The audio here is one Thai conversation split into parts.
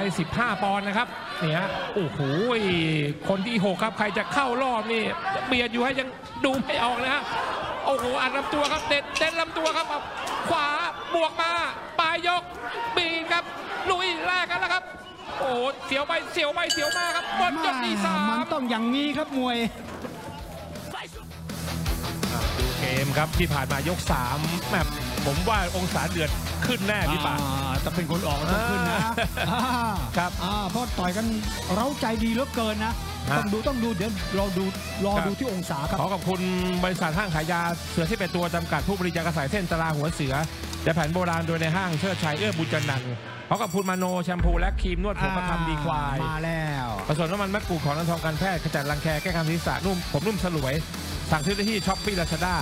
15 ปอนด์นะครับเนี่ยโอ้โหคนที่6ครับใครจะเข้ารอบนี่เบียดอยู่ให้ยังดูไม่ออกนะฮะโอ้โหอัดลำตัวครับเด็ดลำตัวครับขวาบวกมาปลายยกบีครับลุยแรกกันแล้วครับโอ้เสียวไปเสียวมาครับหมดยกที่3 มันต้องอย่างนี้ครับมวยดูเกมครับที่ผ่านมายก3แบบผมว่าองศาเดือดขึ้นแน่พี่ป่าจะเป็นคนออกต้องขึ้นนะครับเพราะต่อยกันเร้าใจดีเหลือเกินนะต้องดูเดี๋ยวรอดูที่องศาครับขอขอบคุณบริษัทห้างขายยาเสือที่เป็นตัวจำกัดผู้บริจาคกระสายเส้นตราหัวเสือยาแผนโบราณโดยในห้างเชิดชัยบุญจันทร์ขอขอบคุณมาโนแชมพูและครีมนวดผมประคำดีควายมาแล้วผสมน้ำมันมะกรูดของน้ำทองการแพทย์ขจัดรังแคแก้คันศีรษะนุ่มผมนุ่มสลวยสั่งซื้อได้ที่ช้อปปี้ลาซาด้า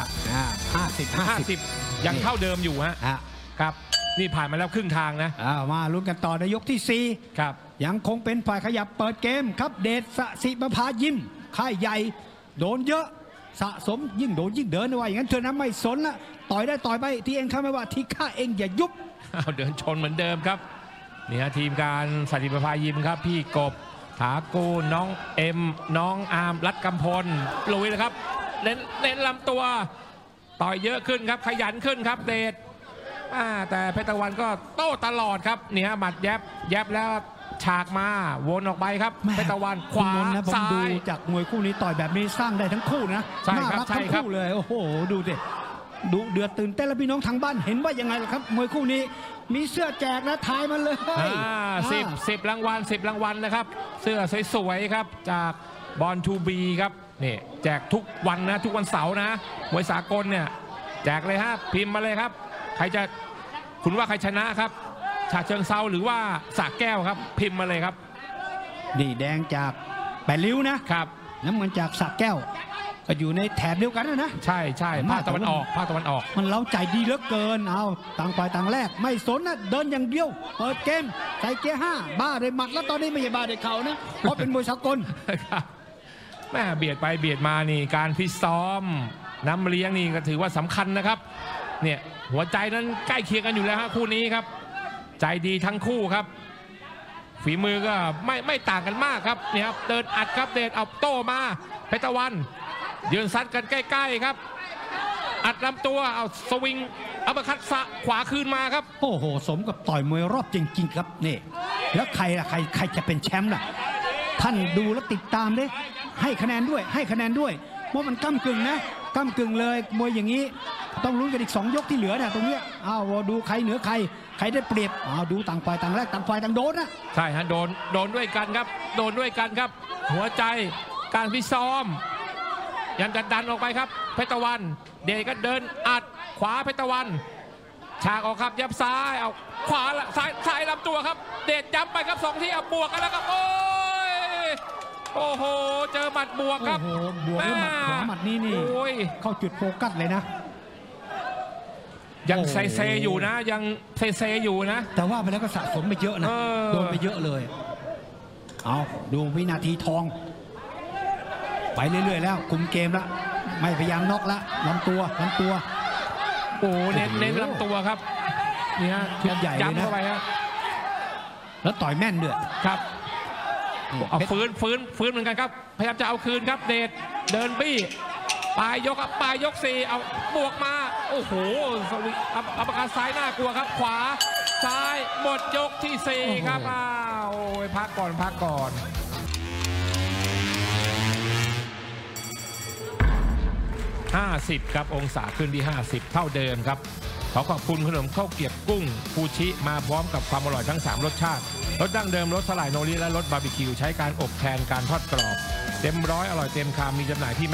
50ยังเท่าเดิมอยู่ฮะครับนี่ผ่านมาแล้วครึ่งทางนะมาลุ้นกันต่อในยกที่4 ครับยังคงเป็นฝ่ายขยับเปิดเกมครับเดชศิประภายิมค่ายใหญ่โดนเยอะสะสมยิ่งโดนยิ่งเดินว่าอย่างนั้นเธอนะไม่สนละต่อยได้ต่อยไปที่เองข้าไม่ว่าที่ข้าเองอย่ายุบเดินชนเหมือนเดิมครับนี่ฮะทีมการศิประภายิมครับพี่กบถากูน้องเอ็มน้องอาร์มรัตกำพลลุยนะครับเน้นลำตัวต่อยเยอะขึ้นครับขยันขึ้นครับเดชแต่เพชรตะวันก็โต้ตลอดครับนี่ฮะหมัดแยบแล้วฉากมาวนออกไปครับเพชรตะวันขวาซ้ายจากมวยคู่นี้ต่อยแบบนี้สร้างได้ทั้งคู่นะน่ารักทั้งคู่เลยโอ้โหดูดิดูเดือดตื่นเต้นแล้วพี่น้องทางบ้านเห็นว่ายังไงล่ะครับมวยคู่นี้มีเสื้อแจกนะทายมาเลย 10รางวัลนะครับเสื้อสวยๆครับจากบอลทูบีครับนี่แจกทุกวันนะทุกวันเสาร์นะมวยสากลเนี่ยแจกเลยฮะพิมพ์มาเลยครับใครจะคุณว่าใครชนะครับฉะเชิงเซาหรือว่าสระแก้วครับพิมพ์มาเลยครับนี่แดงจากแปดริ้วนะครับน้ำเงินจากสระแก้วก็อยู่ในแถบเดียวกันนะใช่ภาคตะวันออกมันเล้าใจดีเหลือเกินเอาต่างฝ่ายต่างแรกไม่สนนะเดินอย่างเดียวเปิดเกมใส่เกียร์5บ้าได้หมัดแล้วตอนนี้ไม่ใช่บ้าได้เข่านะเพราะเป็นมวยสากลแม่เบียดไปเบียดมานี่การฟิตซ้อมน้ำเลี้ยงนี่ก็ถือว่าสำคัญนะครับเนี่ยหัวใจนั้นใกล้เคียงกันอยู่แล้วฮะคู่นี้ครับใจดีทั้งคู่ครับฝีมือก็ไม่ต่างกันมากครับเนี่ยครับเดินอัดครับเดชเอาโต้มาเพชรตะวันยืนซัดกันใกล้ๆครับอัดลำตัวเอาสวิงอัปคัตสะขวาคืนมาครับโอ้โหสมกับต่อยมวยรอบจริงๆครับนี่แล้วใครล่ะใครจะเป็นแชมป์ล่ะท่านดูแล้วติดตามดิให้คะแนนด้วยเพราะมันก้ำกึ่งนะก้ำกึ่งเลยมวยอย่างนี้ต้องลุ้นกันอีก2ยกที่เหลือนะตรงนี้ดูใครเหนือใครได้เปรียบดูต่างฝ่ายต่างแรกต่างฝ่ายต่างโดนนะใช่ฮะโดนด้วยกันครับหัวใจการพิซ้อมยังจะดันออกไปครับเพชรตะวันเดชก็เดินอัดขวาเพชรตะวันฉากออกครับยับซ้ายเอาขวาละซ้ายลำตัวครับเดชย้ำไปครับ2ทีบวกกันแล้วครับโอ้โหเจอหมัดบวกครับบวกด้วยหมัดขวาหมัดนี้นี่เข้าจุดโฟกัสเลยนะยังเซอยู่นะยังเซอยู่นะแต่ว่าไปแล้วก็สะสมไปเยอะนะโดนไปเยอะเลยเอาดูวินาทีทองไปเรื่อยๆแล้วคุมเกมละไม่พยายามน็อกละลำตัวโอ้เน้นลำตัวครับนี่ฮะใหญ่เลยนะเข้าไปครับแล้วต่อยแม่นด้วยครับเอาฟื้นเหมือนกันครับพยายามจะเอาคืนครับเดชเดินบี้ปลายยก4เอาบวกมาโอ้โหอัปคัตซ้ายน่ากลัวครับขวาซ้ายหมดยกที่4ครับโอ้ยพักก่อน50ครับองศาขึ้นที่50เท่าเดิมครับขอขอบคุณขนมข้าวเกรี๊ยวกุ้งฟูชิมาพร้อมกับความอร่อยทั้ง3รสชาติรสดั้งเดิมรสสลายโนริและรสบาร์บีคิวใช้การอบแทนการทอดกรอบเต็มร้อยอร่อยเต็มคำมีจำหน่ายที่